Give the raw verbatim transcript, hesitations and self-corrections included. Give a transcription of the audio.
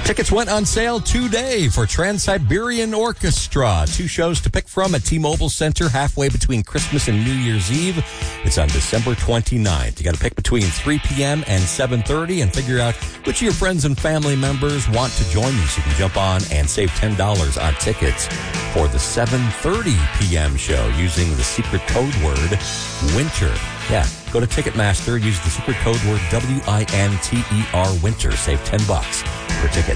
Tickets went on sale today for Trans-Siberian Orchestra. Two shows to pick from at T-Mobile Center halfway between Christmas and New Year's Eve. It's on December twenty-ninth. You got to pick between three p.m. and seven thirty and figure out which of your friends and family members want to join you so you can jump on and save ten dollars on tickets for the seven thirty p.m. show using the secret code word WINTER. Yeah, go to Ticketmaster, use the secret code word W I N T E R WINTER. Save ten bucks per ticket.